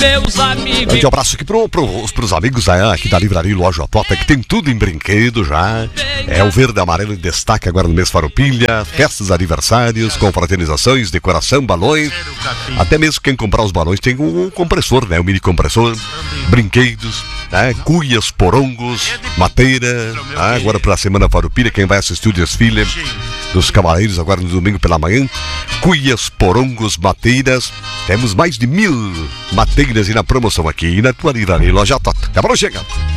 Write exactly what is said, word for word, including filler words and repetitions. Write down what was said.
meus amigos. Grande abraço aqui pro, pro, pros amigos aí, aqui da Livraria Loja Tota, que tem tudo em brinquedo já. É o verde e amarelo em destaque agora no mês Farroupilha. Festas, aniversários, confraternizações, decoração, balões. Até mesmo quem comprar os balões tem um compressor, né? Um mini compressor, brinquedos, né? Cuias, porongos, mateira. Ah, agora pra Semana Farroupilha, quem vai assistir o desfile dos Cavaleiros agora no domingo pela manhã. Cuias, porongos, mateiras. Temos mais de mil mateiras e na promoção aqui na tua Livraria Loja Tota. Até para chega.